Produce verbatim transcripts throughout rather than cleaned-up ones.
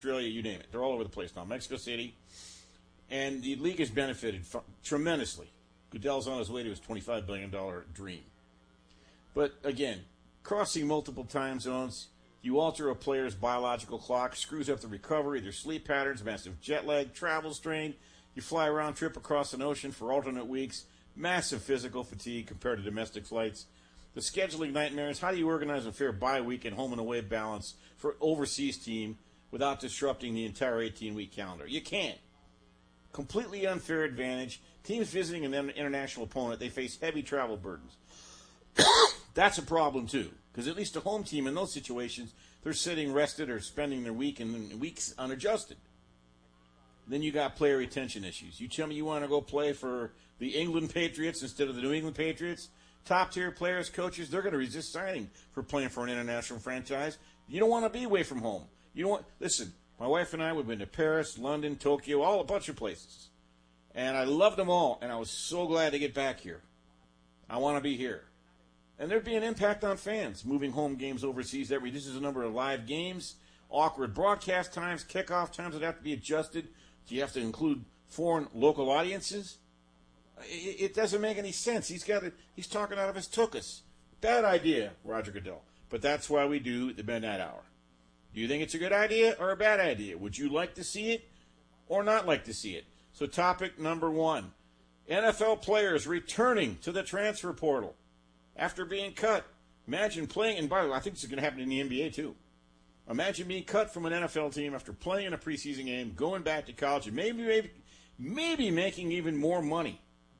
Australia, you name it. They're all over the place now. Mexico City. And the league has benefited from, tremendously. Goodell's on his way to his twenty-five billion dollars dream. But, again, crossing multiple time zones, you alter a player's biological clock, screws up the recovery, their sleep patterns, massive jet lag, travel strain. You fly a round trip across an ocean for alternate weeks, massive physical fatigue compared to domestic flights. The scheduling nightmares, how do you organize a fair bye week and home and away balance for an overseas team without disrupting the entire eighteen-week calendar? You can't. Completely unfair advantage. Teams visiting an international opponent, they face heavy travel burdens. That's a problem, too, because at least a home team in those situations, they're sitting rested or spending their week and weeks unadjusted. Then you got player retention issues. You tell me you want to go play for the England Patriots instead of the New England Patriots? Top-tier players, coaches, they're going to resist signing for playing for an international franchise. You don't want to be away from home. You don't want, listen, my wife and I, we've been to Paris, London, Tokyo, all a bunch of places. And I loved them all, and I was so glad to get back here. I want to be here. And there'd be an impact on fans, moving home games overseas. That reduces the number of live games, awkward broadcast times, kickoff times that have to be adjusted. Do you have to include foreign local audiences? It, it doesn't make any sense. He's got it. He's talking out of his tuchus. Bad idea, Roger Goodell. But that's why we do the Midnight Hour. Do you think it's a good idea or a bad idea? Would you like to see it or not like to see it? So topic number one, N F L players returning to the transfer portal after being cut. Imagine playing, and by the way, I think this is going to happen in the N B A too. Imagine being cut from an N F L team after playing in a preseason game, going back to college, and maybe, maybe, maybe making even more money.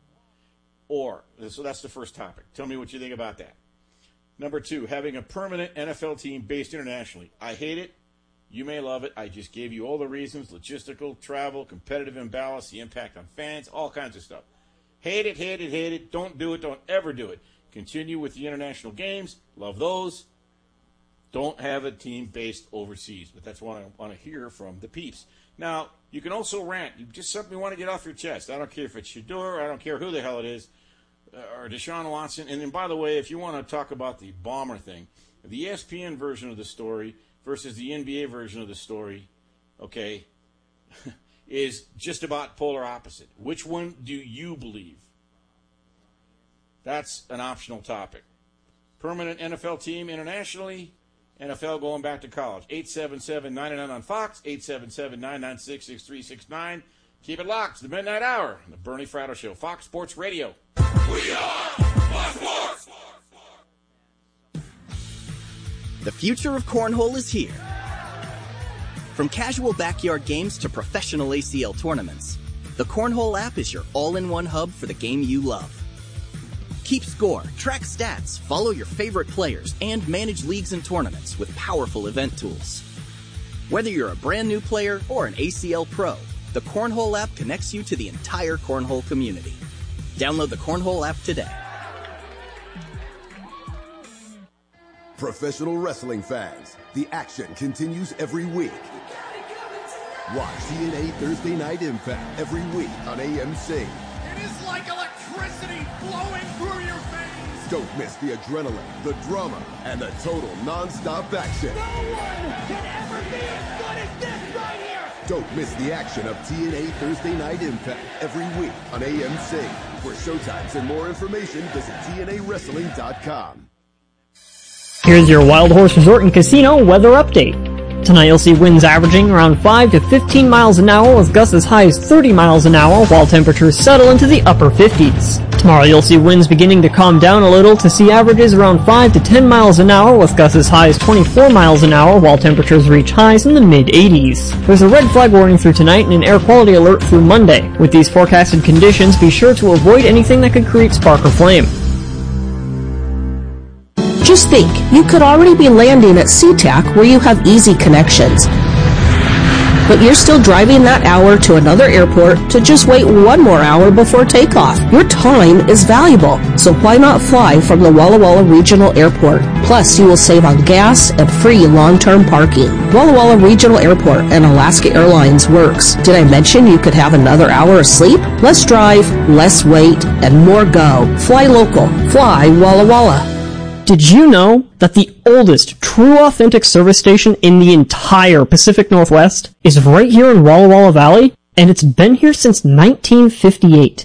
Or, so that's the first topic. Tell me what you think about that. Number two, having a permanent N F L team based internationally. I hate it. You may love it. I just gave you all the reasons, logistical, travel, competitive imbalance, the impact on fans, all kinds of stuff. Hate it, hate it, hate it. Don't do it. Don't ever do it. Continue with the international games. Love those. Don't have a team based overseas. But that's what I want to hear from the peeps. Now, you can also rant. You just something you want to get off your chest. I don't care if it's Shedeur. I don't care who the hell it is. Or Deshaun Watson. And then, by the way, if you want to talk about the bomber thing, the E S P N version of the story versus the N B A version of the story, okay, is just about polar opposite. Which one do you believe? That's an optional topic. Permanent N F L team internationally, N F L going back to college. eight seven seven, nine nine on Fox, eight seven seven, nine nine six, six three six nine. Keep it locked. The Midnight Hour, the Bernie Fratto Show, Fox Sports Radio. We are Fox Sports! The future of cornhole is here. From casual backyard games to professional A C L tournaments, the Cornhole app is your all-in-one hub for the game you love. Keep score, track stats, follow your favorite players, and manage leagues and tournaments with powerful event tools. Whether you're a brand new player or an A C L pro, the Cornhole app connects you to the entire cornhole community. Download the Cornhole app today. Professional wrestling fans, the action continues every week. Watch T N A Thursday Night Impact every week on A M C. It is like electricity flowing through your veins. Don't miss the adrenaline, the drama, and the total non-stop action. No one can ever be as good as this right here. Don't miss the action of T N A Thursday Night Impact every week on A M C. For showtimes and more information, visit T N A wrestling dot com. Here's your Wild Horse Resort and Casino weather update. Tonight you'll see winds averaging around five to fifteen miles an hour with gusts as high as thirty miles an hour while temperatures settle into the upper fifties. Tomorrow you'll see winds beginning to calm down a little to see averages around five to ten miles an hour with gusts as high as twenty-four miles an hour while temperatures reach highs in the mid-eighties. There's a red flag warning through tonight and an air quality alert through Monday. With these forecasted conditions, be sure to avoid anything that could create spark or flame. Just think, you could already be landing at SeaTac where you have easy connections. But you're still driving that hour to another airport to just wait one more hour before takeoff. Your time is valuable, so why not fly from the Walla Walla Regional Airport? Plus, you will save on gas and free long-term parking. Walla Walla Regional Airport and Alaska Airlines works. Did I mention you could have another hour of sleep? Less drive, less wait, and more go. Fly local. Fly Walla Walla. Did you know that the oldest true authentic service station in the entire Pacific Northwest is right here in Walla Walla Valley? And it's been here since nineteen fifty-eight.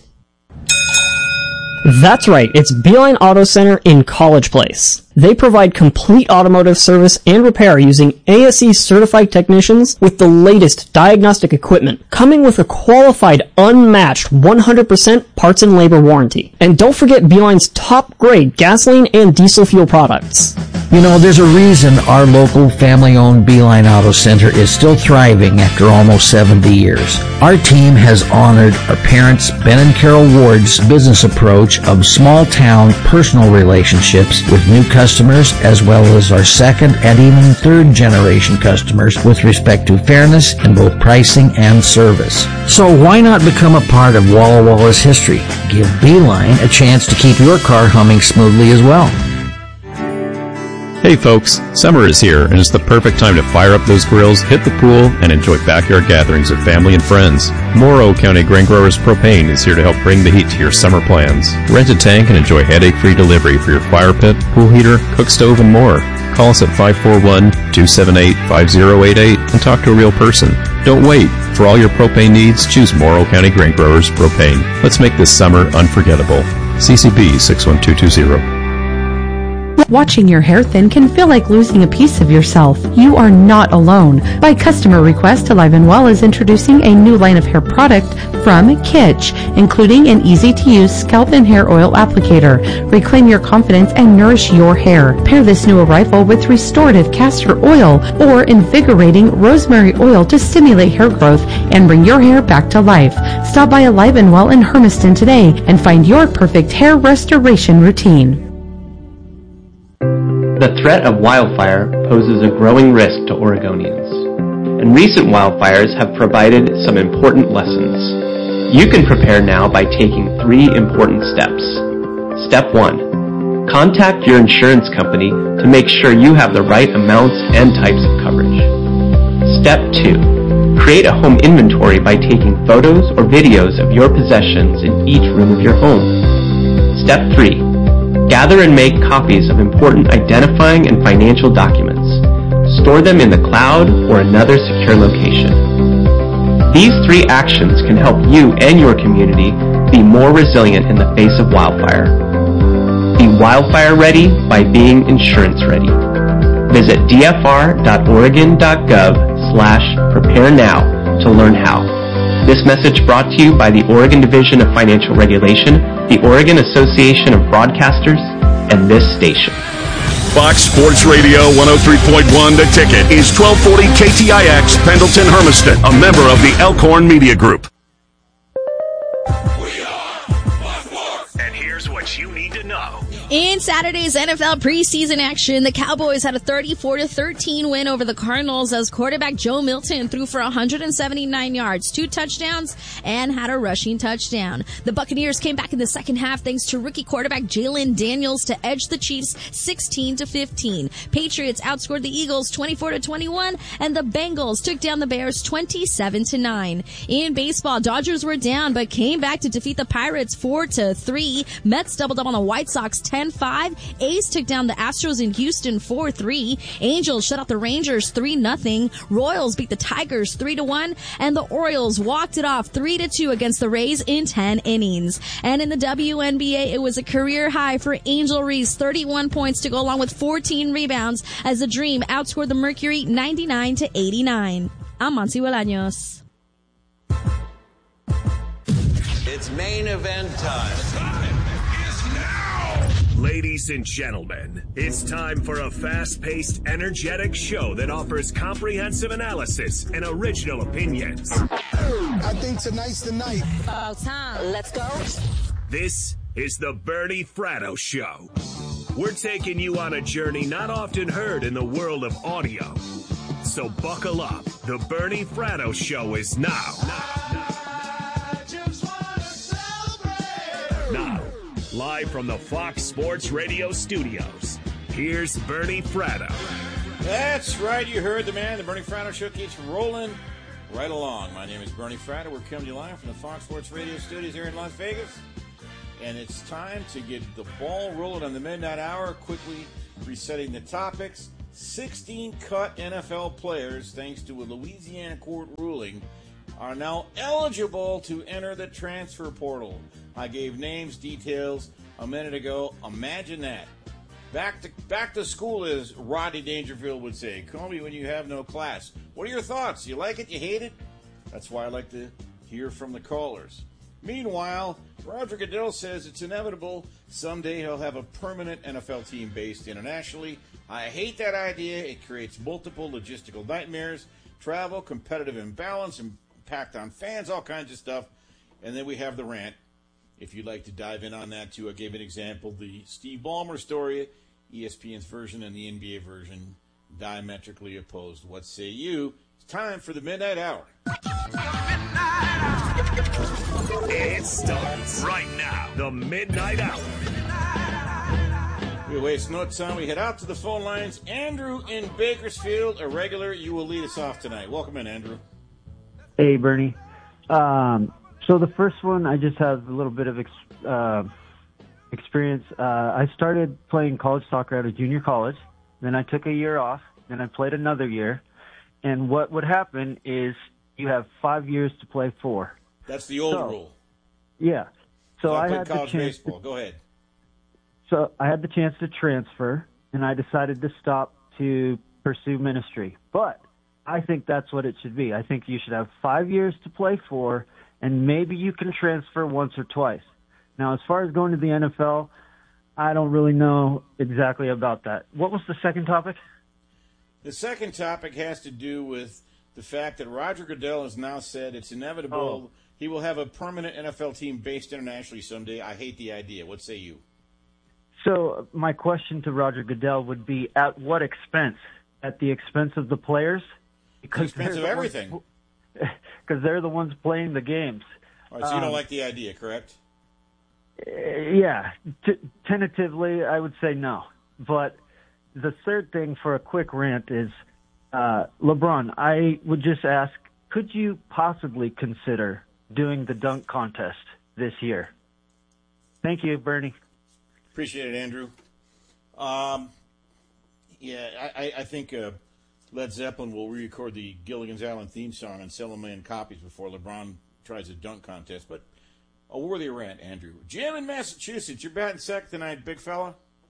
That's right, it's Beeline Auto Center in College Place. They provide complete automotive service and repair using A S E certified technicians with the latest diagnostic equipment, coming with a qualified, unmatched one hundred percent parts and labor warranty. And don't forget Beeline's top grade gasoline and diesel fuel products. You know, there's a reason our local family-owned Beeline Auto Center is still thriving after almost seventy years. Our team has honored our parents, Ben and Carol Ward's business approach of small-town personal relationships with new customers, as well as our second and even third-generation customers with respect to fairness in both pricing and service. So why not become a part of Walla Walla's history? Give Beeline a chance to keep your car humming smoothly as well. Hey folks, summer is here and it's the perfect time to fire up those grills, hit the pool, and enjoy backyard gatherings with family and friends. Morrow County Grain Growers Propane is here to help bring the heat to your summer plans. Rent a tank and enjoy headache-free delivery for your fire pit, pool heater, cook stove, and more. Call us at five four one, two seven eight, five zero eight eight and talk to a real person. Don't wait. For all your propane needs, choose Morrow County Grain Growers Propane. Let's make this summer unforgettable. C C B six one two two zero. Watching your hair thin can feel like losing a piece of yourself. You are not alone. By customer request, Alive and Well is introducing a new line of hair product from Kitsch, including an easy-to-use scalp and hair oil applicator. Reclaim your confidence and nourish your hair. Pair this new arrival with restorative castor oil or invigorating rosemary oil to stimulate hair growth and bring your hair back to life. Stop by Alive and Well in Hermiston today and find your perfect hair restoration routine. The threat of wildfire poses a growing risk to Oregonians, and recent wildfires have provided some important lessons. You can prepare now by taking three important steps. Step one, contact your insurance company to make sure you have the right amounts and types of coverage. Step two, create a home inventory by taking photos or videos of your possessions in each room of your home. Step three, gather and make copies of important identifying and financial documents. Store them in the cloud or another secure location. These three actions can help you and your community be more resilient in the face of wildfire. Be wildfire ready by being insurance ready. Visit d f r dot oregon dot gov slash prepare now to learn how. This message brought to you by the Oregon Division of Financial Regulation, the Oregon Association of Broadcasters, and this station. Fox Sports Radio one oh three point one The Ticket is twelve forty K T I X, Pendleton, Hermiston, a member of the Elkhorn Media Group. We are and here's what you need to know. In Saturday's N F L preseason action, the Cowboys had a thirty-four to thirteen win over the Cardinals as quarterback Joe Milton threw for one hundred seventy-nine yards, two touchdowns, and had a rushing touchdown. The Buccaneers came back in the second half thanks to rookie quarterback Jalen Daniels to edge the Chiefs sixteen to fifteen. Patriots outscored the Eagles twenty-four to twenty-one, and the Bengals took down the Bears twenty-seven to nine. In baseball, Dodgers were down but came back to defeat the Pirates four to three. Mets doubled up on the White Sox ten five. A's took down the Astros in Houston four three. Angels shut out the Rangers three nothing. Royals beat the Tigers three to one. And the Orioles walked it off three to two against the Rays in ten innings. And in the W N B A, it was a career high for Angel Reese, thirty-one points to go along with fourteen rebounds as the Dream outscored the Mercury ninety-nine to eighty-nine. I'm Monty Bolaños. It's main event time. Ladies and gentlemen, it's time for a fast-paced, energetic show that offers comprehensive analysis and original opinions. I think tonight's the night. About time. Let's go. This is the Bernie Fratto Show. We're taking you on a journey not often heard in the world of audio. So buckle up. The Bernie Fratto Show is now. Now. Live from the Fox Sports Radio studios, here's Bernie Fratto. That's right, you heard the man. The Bernie Fratto Show keeps rolling right along. My name is Bernie Fratto. We're coming to you live from the Fox Sports Radio studios here in Las Vegas. And it's time to get the ball rolling on the midnight hour. Quickly, resetting the topics. sixteen cut N F L players, thanks to a Louisiana court ruling, are now eligible to enter the transfer portal. I gave names, details a minute ago. Imagine that. Back to back to school, as Rodney Dangerfield would say. Call me when you have no class. What are your thoughts? You like it? You hate it? That's why I like to hear from the callers. Meanwhile, Roger Goodell says it's inevitable. Someday he'll have a permanent N F L team based internationally. I hate that idea. It creates multiple logistical nightmares, travel, competitive imbalance, impact on fans, all kinds of stuff. And then we have the rant. If you'd like to dive in on that, too, I gave an example. The Steve Ballmer story, E S P N's version and the N B A version, diametrically opposed. What say you? It's time for the Midnight Hour. It starts right now. The Midnight Hour. We waste no time. We head out to the phone lines. Andrew in Bakersfield, a regular. You will lead us off tonight. Welcome in, Andrew. Hey, Bernie. Um, so the first one, I just have a little bit of ex- uh, experience. Uh, I started playing college soccer at a junior college. Then I took a year off. Then I played another year. And what would happen is you have five years to play four. That's the old so, rule. Yeah. So, so I, I played had college the chance baseball. To, Go ahead. So I had the chance to transfer, and I decided to stop to pursue ministry. But I think that's what it should be. I think you should have five years to play four, and maybe you can transfer once or twice. Now, as far as going to the N F L, I don't really know exactly about that. What was the second topic? The second topic has to do with the fact that Roger Goodell has now said it's inevitable. Oh. He will have a permanent N F L team based internationally someday. I hate the idea. What say you? So my question to Roger Goodell would be, at what expense? At the expense of the players? Because the expense of everything. Because they're the ones playing the games. All right, so you um, don't like the idea, correct? Uh, yeah. T- tentatively, I would say no. But the third thing for a quick rant is, uh, LeBron, I would just ask, could you possibly consider doing the dunk contest this year? Thank you, Bernie. Appreciate it, Andrew. Um, yeah, I, I think uh, Led Zeppelin will re-record the Gilligan's Island theme song and sell a million copies before LeBron tries a dunk contest. But a worthy rant, Andrew. Jim in Massachusetts, you're batting second tonight, big fella.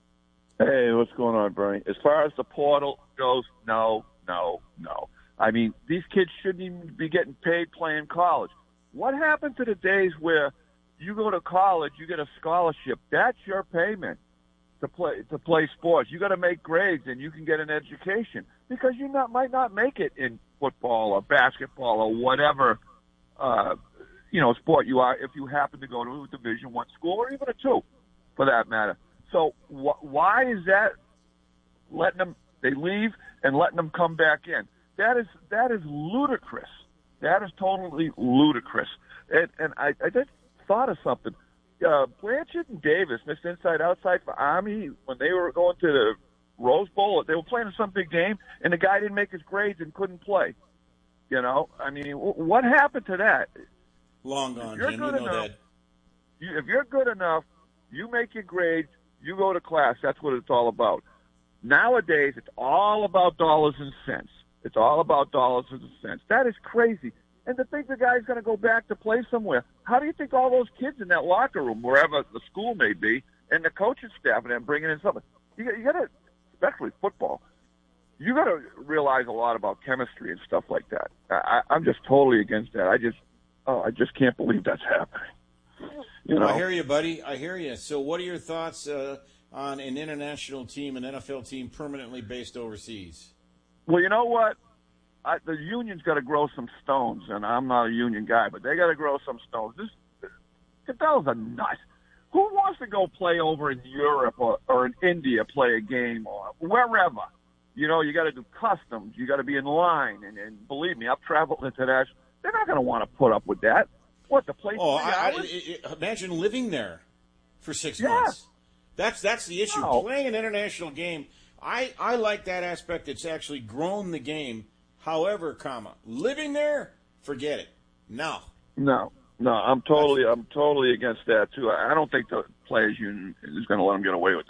Hey, what's going on, Bernie? As far as the portal goes, no, no, no. I mean, these kids shouldn't even be getting paid playing college. What happened to the days where you go to college, you get a scholarship? That's your payment to play to play sports. You got to make grades, and you can get an education because you not might not make it in football or basketball or whatever uh, you know sport you are. If you happen to go to a Division One school or even a two, for that matter. So wh- why is that letting them? They leave and letting them come back in. That is that is ludicrous. That is totally ludicrous. And and I, I just thought of something. Uh, Blanchard and Davis missed inside outside for Army when they were going to the Rose Bowl. They were playing some big game, and the guy didn't make his grades and couldn't play. You know, I mean, w- what happened to that? Long gone, if you're Jim. good You know enough, that. You, if you're good enough, you make your grades, you go to class. That's what it's all about. Nowadays, it's all about dollars and cents. It's all about dollars and cents. That is crazy. And to think the guy's going to go back to play somewhere. How do you think all those kids in that locker room, wherever the school may be, and the coaching staff and them bringing in something? You, you got to, especially football, you got to realize a lot about chemistry and stuff like that. I, I'm just totally against that. I just, oh, I just can't believe that's happening. You know? I hear you, buddy. I hear you. So, what are your thoughts uh, on an international team, an N F L team permanently based overseas? Well, you know what? I, the union's got to grow some stones, and I'm not a union guy, but they got to grow some stones. This Goodell's a nut. Who wants to go play over in Europe or, or in India, play a game or wherever? You know, you got to do customs. You got to be in line, and, and believe me, I've traveled international. They're not going to want to put up with that. What, the place? Oh, I, I, I, imagine living there for six yeah. months. That's that's the issue. No. Playing an international game, I, I like that aspect. It's actually grown the game. However, comma, living there, forget it. No. No, no, I'm totally, I'm totally against that too. I don't think the players union is going to let them get away with that.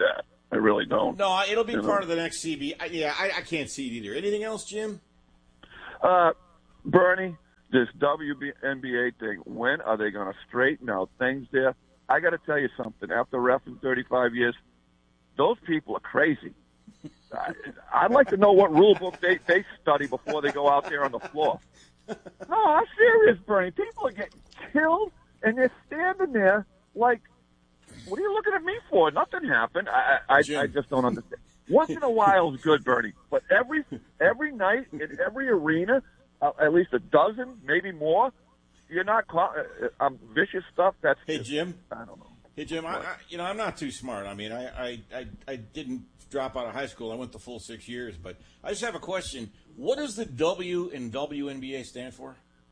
I really don't. No, it'll be You part know? of the next C B. I, yeah, I, I can't see it either. Anything else, Jim? Uh, Bernie, this W N B A thing, when are they going to straighten out things there? I got to tell you something. After reffing thirty-five years, those people are crazy. I, I'd like to know what rule book they, they study before they go out there on the floor. No, I'm serious, Bernie. People are getting killed, and they're standing there like, what are you looking at me for? Nothing happened. I, I, I just don't understand. Once in a while is good, Bernie, but every every night in every arena, uh, at least a dozen, maybe more, you're not call, uh, um, vicious stuff. That's Hey, just, Jim. I don't know. Hey, Jim, I, I, you know, I'm not too smart. I mean, I, I, I, I didn't drop out of high school. I went the full six years. But I just have a question. What does the W in W N B A stand for?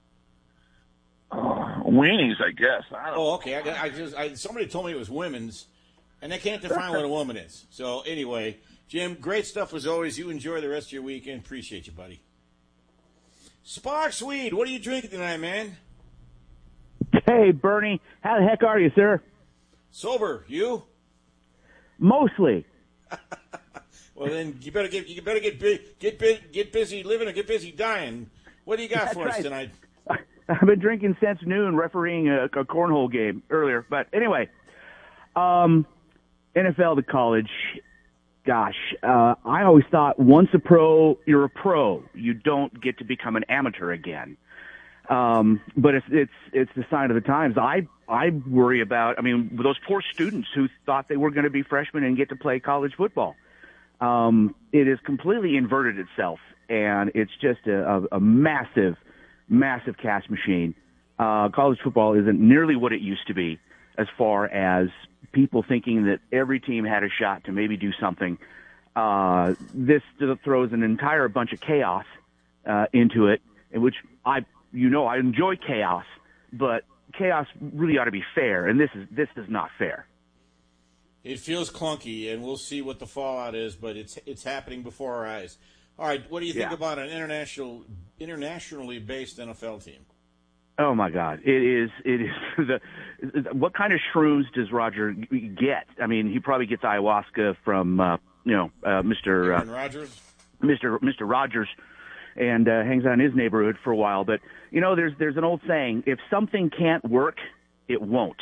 Uh, weenies, I guess. I don't Oh, okay. I, I just I, somebody told me it was women's, and they can't define what a woman is. So anyway, Jim, great stuff as always. You enjoy the rest of your weekend. Appreciate you, buddy. Spark Swede, what are you drinking tonight, man? Hey, Bernie, how the heck are you, sir? Sober. You? Mostly. Well, then you better get you better get bu- get bu- get busy living or get busy dying. What do you got That's for us right. tonight? I've been drinking since noon, refereeing a, a cornhole game earlier. But anyway, um, N F L to college. Gosh, uh, I always thought once a pro, you're a pro. You don't get to become an amateur again. Um, but it's it's it's the sign of the times. I I worry about. I mean, those poor students who thought they were going to be freshmen and get to play college football. Um, it has completely inverted itself, and it's just a, a, a massive, massive cash machine. Uh, college football isn't nearly what it used to be, as far as people thinking that every team had a shot to maybe do something. Uh, this throws an entire bunch of chaos uh, into it, in which I. You know, I enjoy chaos, but chaos really ought to be fair, and this is this is not fair. It feels clunky, and we'll see what the fallout is, but it's it's happening before our eyes. All right, what do you think Yeah. about an international, internationally based N F L team? Oh my God, it is it is the what kind of shrooms does Roger get? I mean, he probably gets ayahuasca from uh, you know uh, Mister Aaron Uh, Rodgers? Mister Mister Rogers. And uh, hangs out in his neighborhood for a while. But, you know, there's there's an old saying, if something can't work, it won't.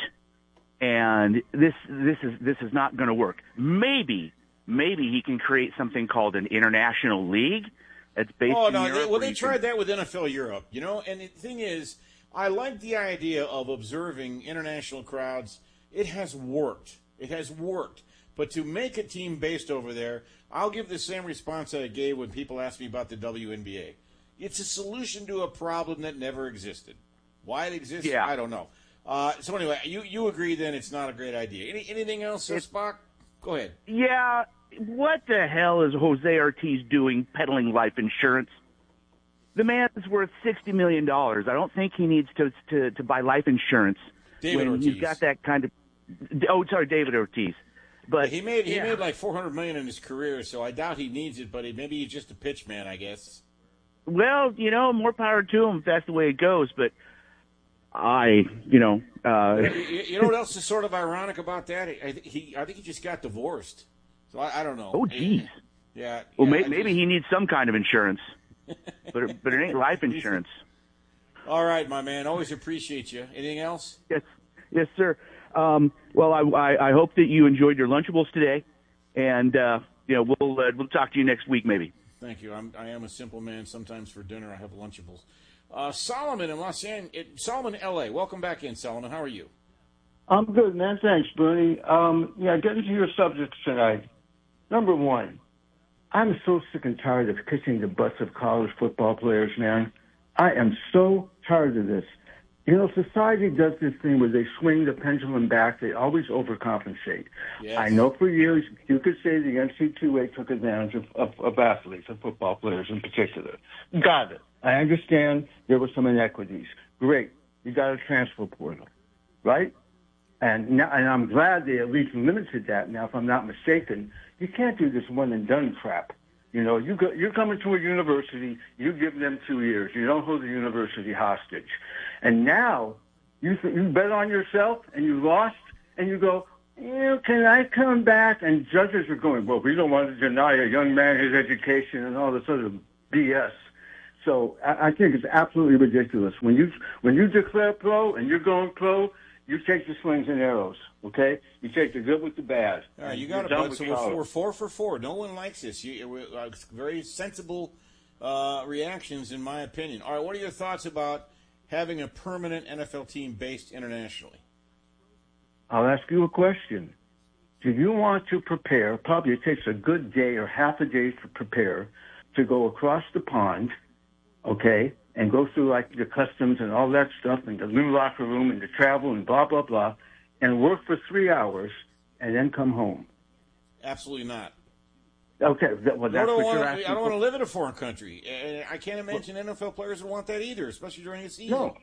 And this this is this is not going to work. Maybe, maybe he can create something called an international league that's based Oh, in no, Europe. they, well, where they you tried can- that with N F L Europe, you know? And the thing is, I like the idea of observing international crowds. It has worked. It has worked. But to make a team based over there, I'll give the same response that I gave when people asked me about the W N B A. It's a solution to a problem that never existed. Why it exists, Yeah. I don't know. Uh, so anyway, you, you agree then it's not a great idea. Any, anything else, uh, Spock? Go ahead. Yeah, what the hell is Jose Ortiz doing peddling life insurance? The man's worth sixty million dollars. I don't think he needs to to, to buy life insurance. David when Ortiz. He's got that kind of. Oh, sorry, David Ortiz. But He made he yeah. made like four hundred million dollars in his career, so I doubt he needs it. But he, maybe he's just a pitch man, I guess. Well, you know, more power to him if that's the way it goes. But I, you know, uh, you, you know what else is sort of ironic about that? I, I- he I think he just got divorced, so I, I don't know. oh, geez. Yeah. Well, yeah, may, I maybe just- he needs some kind of insurance, but it, but it ain't life insurance. All right, my man. Always appreciate you. Anything else? Yes, yes, sir. Um, well, I, I, I hope that you enjoyed your Lunchables today, and uh, you know, we'll uh, we'll talk to you next week, maybe. Thank you. I'm, I am a simple man. Sometimes for dinner I have Lunchables. Uh, Solomon in Los Angeles, Solomon, L A. Welcome back in, Solomon. How are you? I'm good, man. Thanks, Bernie. Um, yeah, getting to your subjects tonight. Number one, I'm so sick and tired of kissing the butts of college football players, man. I am so tired of this. You know, society does this thing where they swing the pendulum back. They always overcompensate. Yes. I know for years you could say the N C double A took advantage of, of, of athletes, of football players in particular. Got it. I understand there were some inequities. Great. You got a transfer portal, right? And now, and I'm glad they at least limited that. Now, if I'm not mistaken, you can't do this one and done crap. You know, you go, you're coming to a university, you give them two years. You don't hold the university hostage. And now you you bet on yourself and you lost, and you go, You know, can I come back? And judges are going, well, we don't want to deny a young man his education and all this other B S. So I, I think it's absolutely ridiculous. When you when you declare pro and you're going pro, you take the slings and arrows, okay? You take the good with the bad. All right, you got it, bud. So we're, we're four for four. No one likes this. You, uh, very sensible uh, reactions, in my opinion. All right, what are your thoughts about having a permanent N F L team based internationally? I'll ask you a question. Do you want to prepare? Probably it takes a good day or half a day to prepare to go across the pond, okay, and go through like the customs and all that stuff and the new locker room and the travel and blah, blah, blah, and work for three hours and then come home? Absolutely not. Okay, well, that's no, what wanna, you're asking I don't for. want to live in a foreign country. And I can't imagine well, N F L players would want that either, especially during the season. No.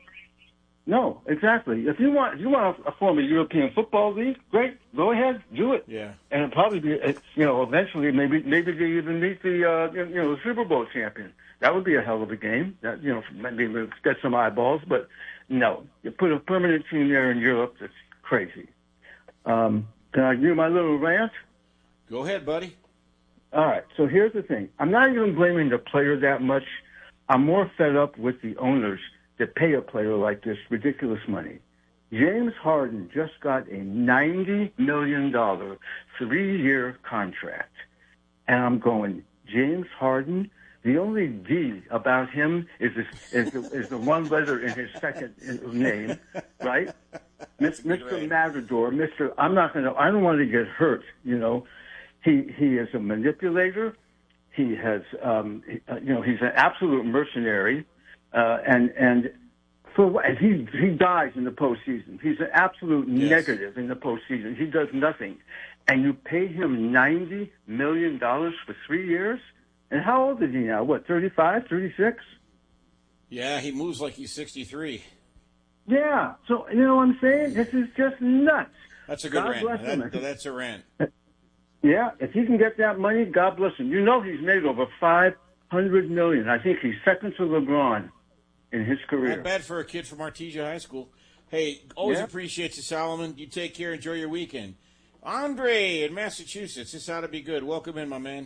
No, exactly. If you want, if you want to form a European football league, great, go ahead, do it. Yeah. And it'll probably be, you know, eventually maybe maybe they even meet the uh, you know the Super Bowl champion. That would be a hell of a game. That, you know, maybe get some eyeballs. But no, you put a permanent team there in Europe. That's crazy. Um, can I do my little rant? Go ahead, buddy. All right. So here's the thing. I'm not even blaming the player that much. I'm more fed up with the owners that pay a player like this ridiculous money. James Harden just got a ninety million dollars three-year contract. And I'm going, James Harden, the only D about him is the, is the, is the one letter in his second name, right? Mister Matador, Mister I'm not going to, I don't want to get hurt, you know. He, he is a manipulator. He has, um, you know, he's an absolute mercenary. Uh, and and for what he he dies in the postseason. He's an absolute yes. negative in the postseason. He does nothing, and you pay him ninety million dollars for three years. And how old is he now? What, thirty-five, thirty-six? Yeah, he moves like he's sixty-three. Yeah. So you know what I'm saying? This is just nuts. That's a good God rant. bless him. That, that's a rant. Yeah, if he can get that money, God bless him. You know he's made over five hundred million. I think he's second to LeBron in his career. Not bad for a kid from Artesia High School. Hey, always yeah. appreciate you, Solomon. You take care. Enjoy your weekend. Andre in Massachusetts. This ought to be good. Welcome in, my man.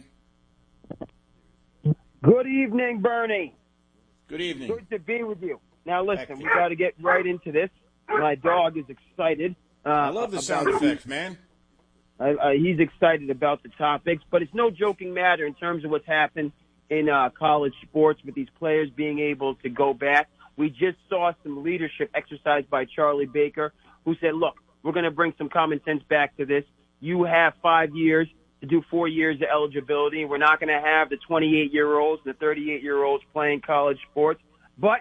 Good evening, Bernie. Good evening. Good to be with you. Now, listen, we got to get right into this. My dog is excited. Uh, I love the sound effects, man. Uh, uh, he's excited about the topics, but it's no joking matter in terms of what's happened in uh, college sports with these players being able to go back. We just saw some leadership exercised by Charlie Baker, who said, look, we're going to bring some common sense back to this. You have five years to do four years of eligibility. We're not going to have the twenty-eight-year-olds and the thirty-eight-year-olds playing college sports, but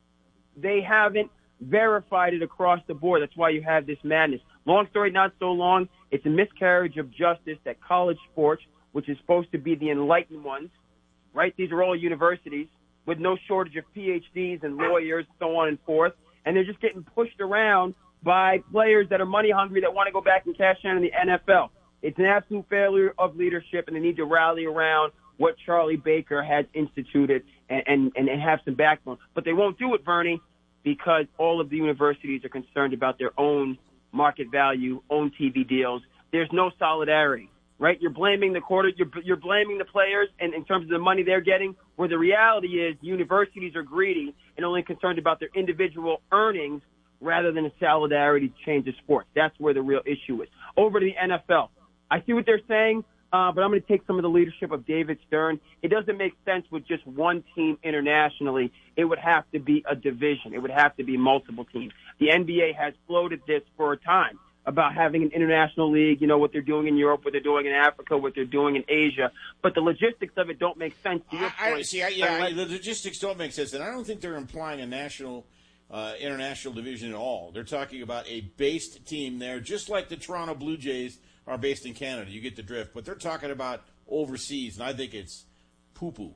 they haven't verified it across the board. That's why you have this madness. Long story, not so long. It's a miscarriage of justice that college sports, which is supposed to be the enlightened ones, right? These are all universities with no shortage of P H Ds and lawyers, so on and forth. And they're just getting pushed around by players that are money hungry that want to go back and cash in in the N F L. It's an absolute failure of leadership, and they need to rally around what Charlie Baker has instituted and, and, and have some backbone. But they won't do it, Bernie, because all of the universities are concerned about their own market value, own T V deals. There's no solidarity. Right, you're blaming the quarter, you're, you're blaming the players, and in terms of the money they're getting, where the reality is universities are greedy and only concerned about their individual earnings rather than a solidarity to change the sport. That's where the real issue is. Over to the N F L. I see what they're saying, uh, but I'm going to take some of the leadership of David Stern. It doesn't make sense with just one team internationally. It would have to be a division. It would have to be multiple teams. The N B A has floated this for a time about having an international league, you know, what they're doing in Europe, what they're doing in Africa, what they're doing in Asia. But the logistics of it don't make sense to your I, point. I, see, I, yeah, I, the logistics don't make sense. And I don't think they're implying a national, uh, international division at all. They're talking about a based team there, just like the Toronto Blue Jays are based in Canada. You get the drift. But they're talking about overseas, and I think it's poo-poo.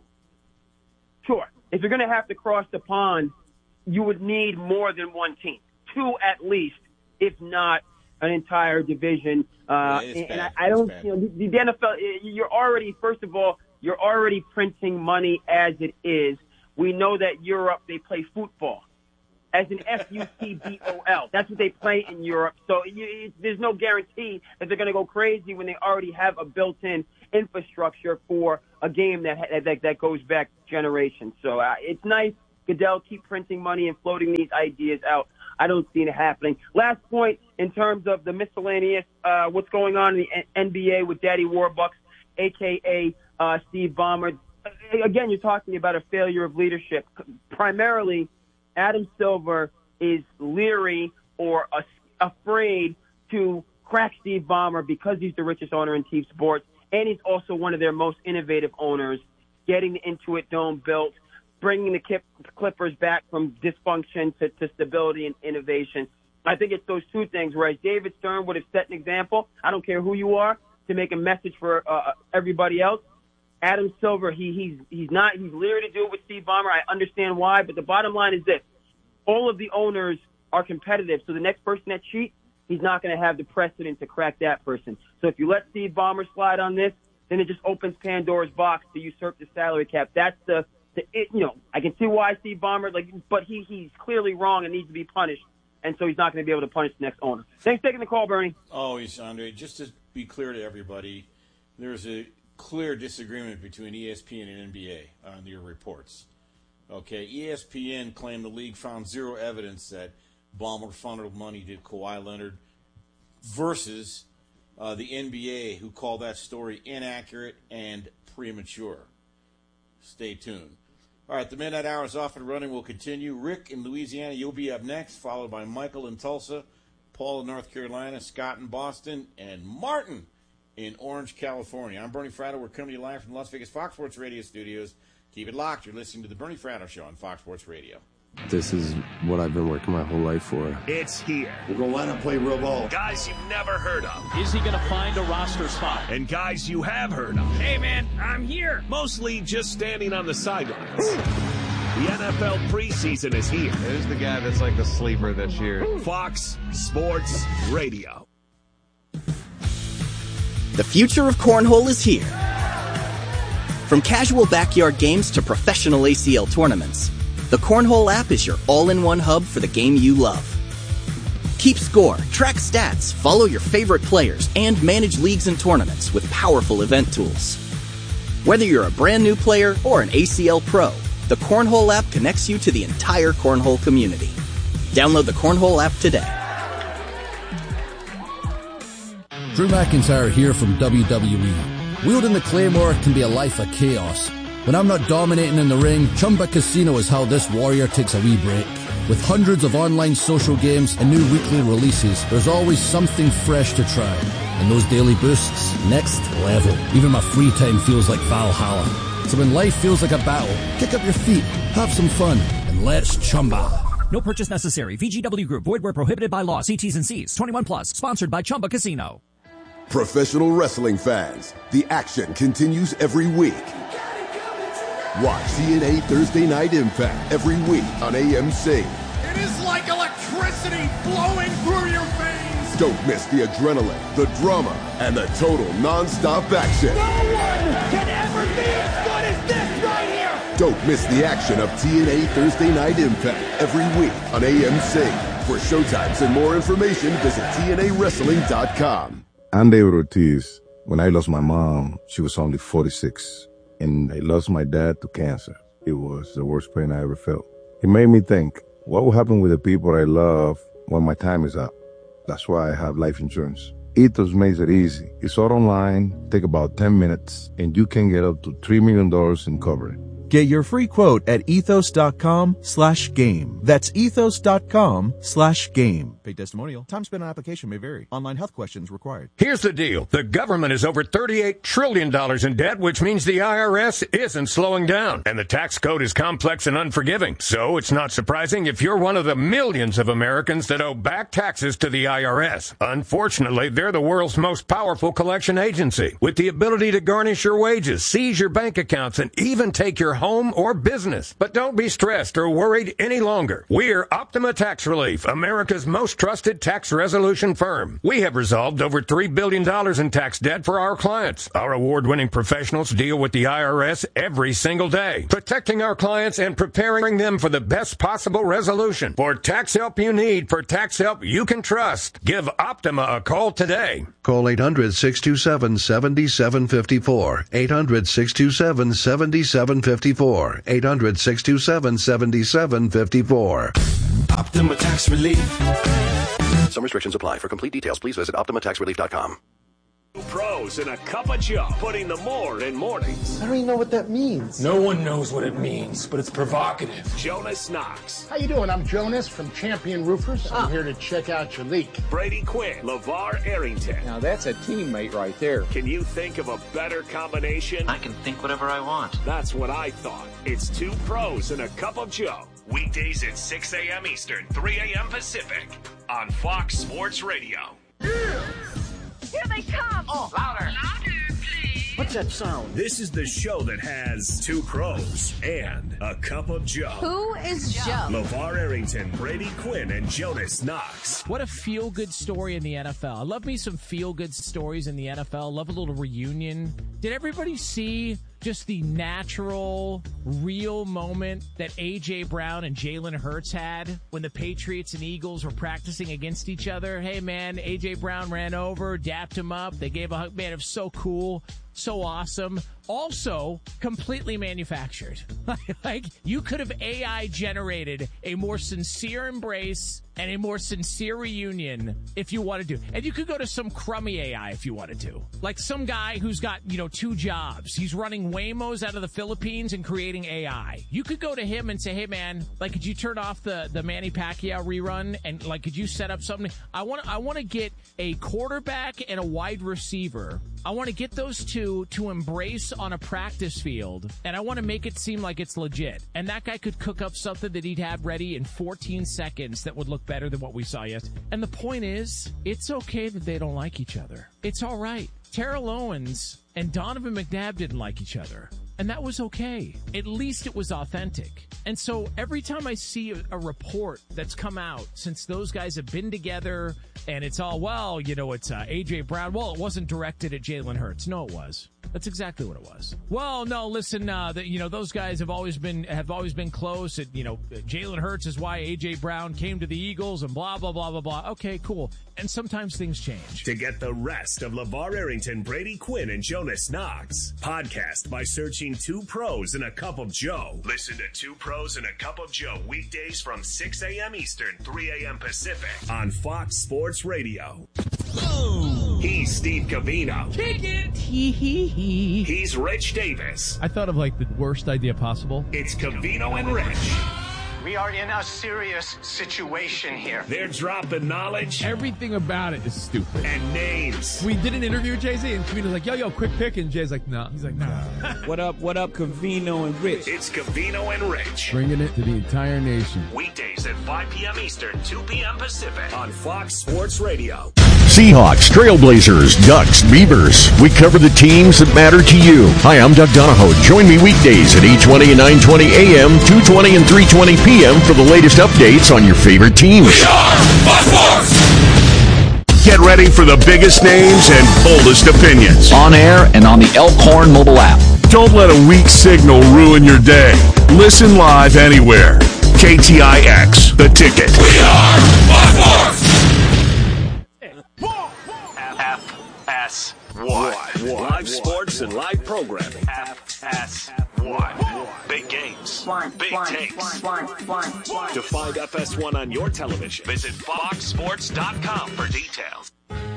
Sure. If you're going to have to cross the pond, you would need more than one team. Two at least, if not an entire division. Uh, yeah, and, and I, I don't, you know, the, the N F L, you're already, first of all, you're already printing money as it is. We know that Europe, they play football. as an F U T B O L. That's what they play in Europe. So you, there's no guarantee that they're going to go crazy when they already have a built-in infrastructure for a game that that, that goes back generations. So uh, it's nice. Goodell, keep printing money and floating these ideas out. I don't see it happening. Last point in terms of the miscellaneous, uh, what's going on in the N B A with Daddy Warbucks, a k a. Uh, Steve Ballmer. Again, you're talking about a failure of leadership. Primarily, Adam Silver is leery or a, afraid to crack Steve Ballmer because he's the richest owner in team sports, and he's also one of their most innovative owners, getting the Intuit Dome built, bringing the Clippers back from dysfunction to, to stability and innovation. I think it's those two things, whereas David Stern would have set an example, I don't care who you are, to make a message for uh, everybody else. Adam Silver, he, he's he's not he's leery to do it with Steve Ballmer. I understand why, but the bottom line is this. All of the owners are competitive, so the next person that cheats, he's not going to have the precedent to crack that person. So if you let Steve Ballmer slide on this, then it just opens Pandora's box to usurp the salary cap. That's the, the it, you know, I can see why Steve Ballmer, like, but he he's clearly wrong and needs to be punished, and so he's not going to be able to punish the next owner. Thanks for taking the call, Bernie. Always, Andre. Just to be clear to everybody, there's a clear disagreement between E S P N and N B A on your reports. Okay, E S P N claimed the league found zero evidence that Ballmer funneled money to Kawhi Leonard versus uh, the N B A, who called that story inaccurate and premature. Stay tuned. All right, the Midnight Hour is off and running. We'll continue. Rick in Louisiana, you'll be up next, followed by Michael in Tulsa, Paul in North Carolina, Scott in Boston, and Martin in Orange, California. I'm Bernie Fratto. We're coming to you live from the Las Vegas Fox Sports Radio studios. Keep it locked. You're listening to the Bernie Fratto Show on Fox Sports Radio. This is what I've been working my whole life for. It's here. We're going to line up, play real ball. Guys you've never heard of. Is he going to find a roster spot? And guys you have heard of. Hey, man, I'm here. Mostly just standing on the sidelines. The N F L preseason is here. Who's the guy that's like the sleeper this year? Fox Sports Radio. The future of cornhole is here. From casual backyard games to professional A C L tournaments, the Cornhole app is your all-in-one hub for the game you love. Keep score, track stats, follow your favorite players, and manage leagues and tournaments with powerful event tools. Whether you're a brand new player or an A C L pro, the Cornhole app connects you to the entire cornhole community. Download the Cornhole app today. Drew McIntyre here from W W E. Wielding the Claymore can be a life of chaos. When I'm not dominating in the ring, Chumba Casino is how this warrior takes a wee break. With hundreds of online social games and new weekly releases, there's always something fresh to try. And those daily boosts, next level. Even my free time feels like Valhalla. So when life feels like a battle, kick up your feet, have some fun, and let's Chumba. No purchase necessary. V G W Group. Void where prohibited by law. See T's and C's. twenty-one plus. Sponsored by Chumba Casino. Professional wrestling fans, the action continues every week. Watch T N A Thursday Night Impact every week on A M C. It is like electricity flowing through your veins. Don't miss the adrenaline, the drama, and the total non-stop action. No one can ever be as good as this right here. Don't miss the action of T N A Thursday Night Impact every week on A M C. For showtimes and more information, visit T N A wrestling dot com. I'm David Ortiz. When I lost my mom, she was only forty-six, and I lost my dad to cancer. It was the worst pain I ever felt. It made me think, what will happen with the people I love when my time is up? That's why I have life insurance. Ethos makes it easy. It's all online, take about ten minutes, and you can get up to three million dollars in coverage. Get your free quote at ethos.com slash game. That's ethos.com slash game. Paid testimonial. Time spent on application may vary. Online health questions required. Here's the deal. The government is over thirty-eight trillion dollars in debt, which means the I R S isn't slowing down. And the tax code is complex and unforgiving. So it's not surprising if you're one of the millions of Americans that owe back taxes to the I R S. Unfortunately, they're the world's most powerful collection agency, with the ability to garnish your wages, seize your bank accounts, and even take your home or business. But don't be stressed or worried any longer. We're Optima Tax Relief, America's most trusted tax resolution firm. We have resolved over three billion dollars in tax debt for our clients. Our award-winning professionals deal with the I R S every single day, protecting our clients and preparing them for the best possible resolution. For tax help you need, for tax help you can trust, give Optima a call today. Call eight hundred, six two seven, seven seven five four. eight hundred, six two seven, seven seven five four. eight hundred, six two seven, seven seven five four. Optima Tax Relief. Some restrictions apply. For complete details, please visit optima tax relief dot com. Pros and a cup of Joe, putting the more in mornings. I don't even know what that means. No one knows what it means, but it's provocative. Jonas Knox. How you doing? I'm Jonas from Champion Roofers. I'm Ah. here to check out your leak. Brady Quinn. LeVar Arrington. Now that's a teammate right there. Can you think of a better combination? I can think whatever I want. That's what I thought. It's two pros and a cup of Joe. Weekdays at six a.m. Eastern, three a.m. Pacific on Fox Sports Radio. Here they come! Oh, louder! Louder, please! What's that sound? This is the show that has two pros and a cup of Joe. Who is Joe? LeVar Arrington, Brady Quinn, and Jonas Knox. What a feel-good story in the N F L. I love me some feel-good stories in the N F L. Love a little reunion. Did everybody see just the natural, real moment that A J. Brown and Jalen Hurts had when the Patriots and Eagles were practicing against each other? Hey, man, A J. Brown ran over, dapped him up. They gave a hug. Man, it was so cool, so awesome. Also, completely manufactured. Like, you could have A I generated a more sincere embrace and a more sincere reunion if you wanted to. And you could go to some crummy A I if you wanted to. Like some guy who's got, you know, two jobs. He's running Waymos out of the Philippines and creating A I. You could go to him and say, hey, man, like, could you turn off the, the Manny Pacquiao rerun? And, like, could you set up something? I want I want to get a quarterback and a wide receiver. I want to get those two to embrace on a practice field, and I want to make it seem like it's legit. And that guy could cook up something that he'd have ready in fourteen seconds that would look better than what we saw yesterday. And the point is, it's okay that they don't like each other. It's all right. Terrell Owens and Donovan McNabb didn't like each other. And that was okay. At least it was authentic. And so every time I see a, a report that's come out since those guys have been together and it's all, well, you know, it's uh, A J. Brown. Well, it wasn't directed at Jalen Hurts. No, it was. That's exactly what it was. Well, no, listen, uh, the, you know, those guys have always been have always been close. It, you know, Jalen Hurts is why A J. Brown came to the Eagles and blah, blah, blah, blah, blah. Okay, cool. And sometimes things change. To get the rest of LeVar Arrington, Brady Quinn, and Jonas Knox, podcast by searching Two Pros and a Cup of Joe. Listen to Two Pros and a Cup of Joe weekdays from six a.m. Eastern, three a.m. Pacific on Fox Sports Radio. Boom. He's Steve Covino. Kick it. Hee hee hee. He's Rich Davis. I thought of like the worst idea possible. It's Covino and Rich. We are in a serious situation here. They're dropping knowledge. Everything about it is stupid. And names. We did an interview with Jay-Z, and Covino's like, yo, yo, quick pick. And Jay's like, no. Nah. He's like, no. Nah. What up, what up, Covino and Rich? It's Covino and Rich. Bringing it to the entire nation. Weekdays at five p.m. Eastern, two p.m. Pacific on Fox Sports Radio. Seahawks, Trailblazers, Ducks, Beavers. We cover the teams that matter to you. Hi, I'm Doug Donahoe. Join me weekdays at eight twenty and nine twenty a.m., two twenty and three twenty p.m. for the latest updates on your favorite teams. We are Fox Sports! Get ready for the biggest names and boldest opinions. On air and on the Elkhorn mobile app. Don't let a weak signal ruin your day. Listen live anywhere. K T I X, The Ticket. We are Fox Sports! F S one. Live sports and live programming. F S one. Big games. One, Big one, takes. one, one, one. To find F S one on your television, visit fox sports dot com for details.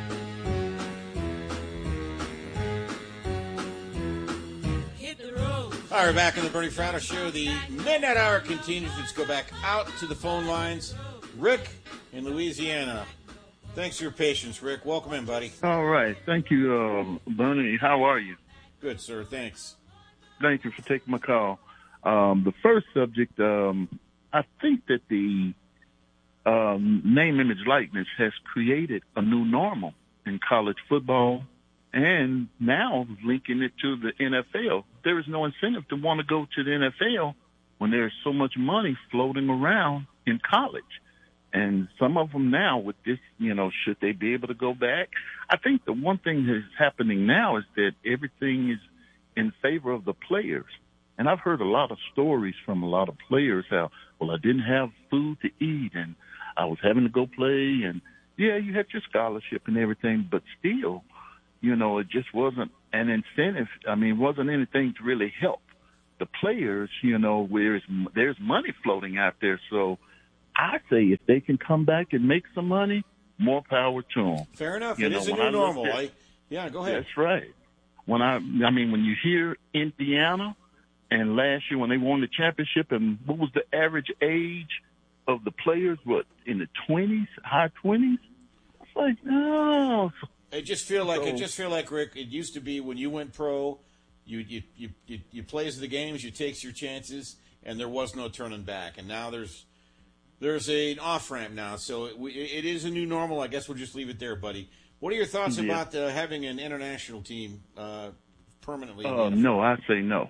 All right, we're back on the Bernie Fratto Show. The Midnight Hour continues. Let's go back out to the phone lines. Rick in Louisiana. Thanks for your patience, Rick. Welcome in, buddy. All right. Thank you, um, Bernie. How are you? Good, sir. Thanks. Thank you for taking my call. Um, the first subject, um, I think that the um, name, image, likeness has created a new normal in college football and now linking it to the N F L. There is no incentive to want to go to the N F L when there's so much money floating around in college. And some of them now with this, you know, should they be able to go back? I think the one thing that is happening now is that everything is in favor of the players. And I've heard a lot of stories from a lot of players how, well, I didn't have food to eat and I was having to go play. And, yeah, you had your scholarship and everything, but still, you know, it just wasn't an incentive. I mean, it wasn't anything to really help the players, you know, where there's money floating out there. So I say if they can come back and make some money, more power to them. Fair enough. You it know, is a when new I normal. at, I, yeah, go ahead. That's right. When I, I mean, when you hear Indiana, and last year when they won the championship, and what was the average age of the players? What, in the twenties, high twenties? It's like, no. I just feel like So- I just feel like Rick. It used to be when you went pro, you you you you, you plays the games, you takes your chances, and there was no turning back. And now there's there's a, an off ramp now, so it, we- it is a new normal. I guess we'll just leave it there, buddy. What are your thoughts Yeah. about uh, having an international team uh, permanently? in the Uh, N F L? no, I say no.